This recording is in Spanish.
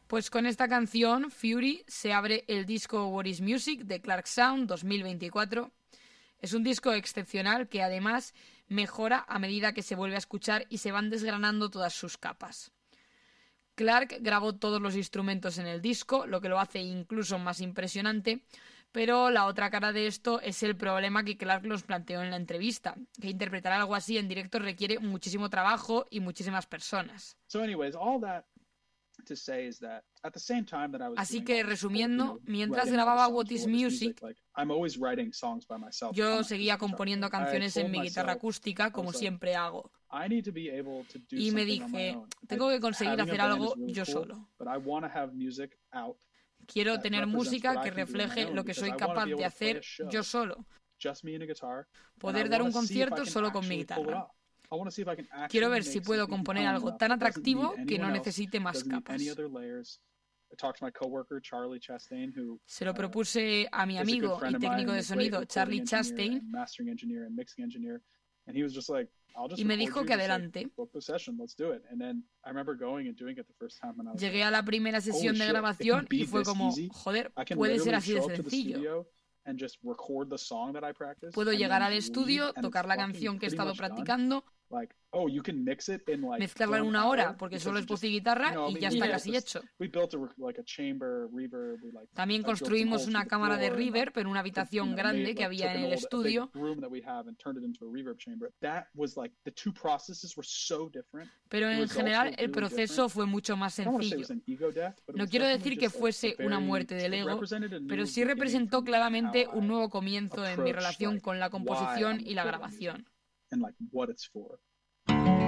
Pues con esta canción, Fury, se abre el disco What is Music de Clark Sound 2024. Es un disco excepcional que además mejora a medida que se vuelve a escuchar y se van desgranando todas sus capas. Clark grabó todos los instrumentos en el disco, lo que lo hace incluso más impresionante, pero la otra cara de esto es el problema que Clark nos planteó en la entrevista, que interpretar algo así en directo requiere muchísimo trabajo y muchísimas personas. Así que, resumiendo, mientras grababa What is Music, yo seguía componiendo canciones en mi guitarra acústica, como siempre hago. Y me dije, tengo que conseguir hacer algo yo solo. Quiero tener música que refleje lo que soy capaz de hacer yo solo. Poder dar un concierto solo con mi guitarra. Quiero ver si puedo componer algo tan atractivo que no necesite más capas. Se lo propuse a mi amigo y técnico de sonido, Charlie Chastain, y me dijo que adelante. Llegué a la primera sesión de grabación y fue como, joder, puede ser así de sencillo. Puedo llegar al estudio, tocar la canción que he estado practicando, mezclarla en 1 hora porque solo es voz y guitarra y ya está casi hecho. También construimos una cámara de reverb en una habitación grande que había en el estudio. Pero en general el proceso fue mucho más sencillo. No quiero decir que fuese una muerte del ego, pero sí representó claramente un nuevo comienzo en mi relación con la composición y la grabación.